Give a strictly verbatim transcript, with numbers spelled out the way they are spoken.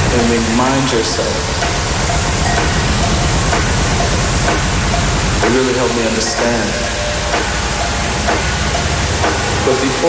and remind yourself. It really helped me understand. But before